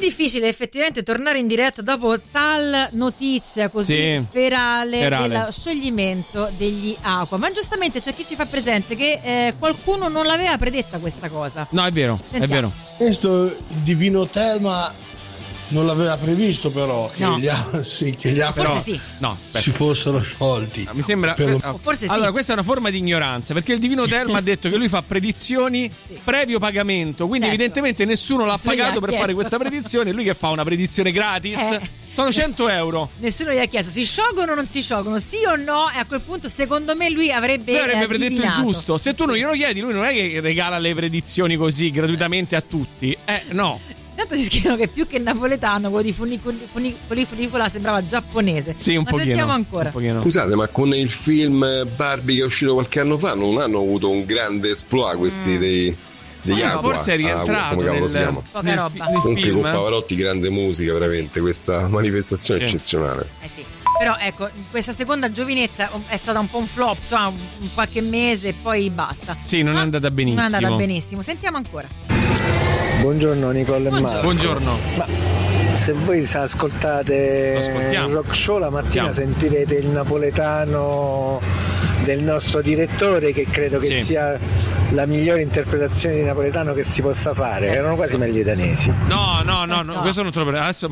difficile effettivamente tornare in diretta dopo tal notizia così ferale dello scioglimento degli Aqua, ma giustamente c'è chi ci fa presente che qualcuno non l'aveva predetta questa cosa. No, è vero. Sentiamo. È vero. Questo il divino Telma non l'aveva previsto, però che no. gli forse sì. No, si fossero sciolti. Mi sembra forse sì. Allora, questa è una forma di ignoranza, perché il divino Telma ha detto che lui fa predizioni previo pagamento, quindi evidentemente nessuno l'ha pagato per fare questa predizione. Lui che fa una predizione gratis sono 100 euro. Nessuno gli ha chiesto si sciolgono o non si sciolgono, sì o no, e a quel punto secondo me lui avrebbe predetto il giusto. Se tu non glielo chiedi, lui non è che regala le predizioni così gratuitamente a tutti. No. Intanto si scrivono che più che napoletano, quello di Funicola sembrava giapponese. Sì, un pochino. Sentiamo ancora. Scusate, ma con il film Barbie che è uscito qualche anno fa non hanno avuto un grande exploit questi degli Aqua? Forse è rientrato come cavolo si chiama? Poca roba. Comunque con Pavarotti grande musica, veramente questa manifestazione eccezionale. Sì. Però ecco, questa seconda giovinezza è stata un po' un flop, un qualche mese e poi basta. Sì, non è andata benissimo. Non è andata benissimo. Sentiamo ancora. Buongiorno Nicola e Marco. Buongiorno. Ma se voi ascoltate il rock show la mattina sentirete il napoletano del nostro direttore, che credo che sia la migliore interpretazione di napoletano che si possa fare. Erano quasi meglio i danesi. No, questo non te lo prendo. Adesso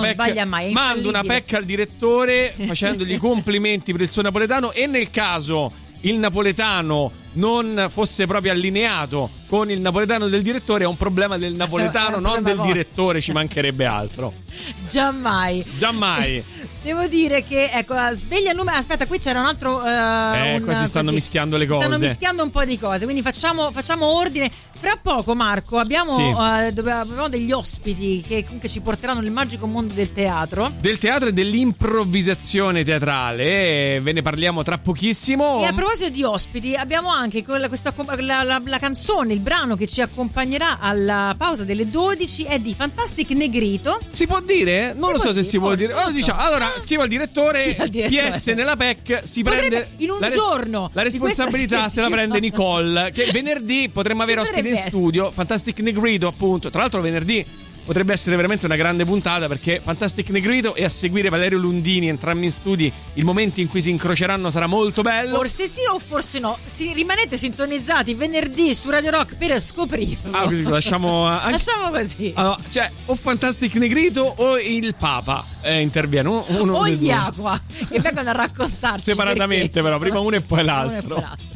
mando una pecca al direttore facendogli complimenti per il suo napoletano, e nel caso il napoletano non fosse proprio allineato con il napoletano del direttore, è un problema del napoletano, non del direttore, ci mancherebbe altro. Giammai. Devo dire che ecco, sveglia il numero. Aspetta, qui c'era un altro. Qua si stanno mischiando le cose. Stanno mischiando un po' di cose. Quindi facciamo ordine. Fra poco, Marco, abbiamo degli ospiti che comunque ci porteranno nel magico mondo del teatro. Del teatro e dell'improvvisazione teatrale. Ve ne parliamo tra pochissimo. E a proposito di ospiti, abbiamo anche la canzone, il brano che ci accompagnerà alla pausa delle 12 è di Fantastic Negrito. Si può dire? Non lo so se si può dire. Diciamo, allora scrivo al direttore. PS nella PEC si prende in un giorno la responsabilità se la prende Nicole, che venerdì potremmo avere ospite in studio. Fantastic Negrito, appunto. Tra l'altro venerdì potrebbe essere veramente una grande puntata, perché Fantastic Negrito e a seguire Valerio Lundini, entrambi in studi. Il momento in cui si incroceranno sarà molto bello. Forse sì o forse no. Rimanete sintonizzati venerdì su Radio Rock per scoprirlo. Così lo lasciamo così. Allora, cioè, o Fantastic Negrito o il Papa interviene. Uno o gli Aqua che vengono a raccontarci separatamente, però prima uno e poi l'altro.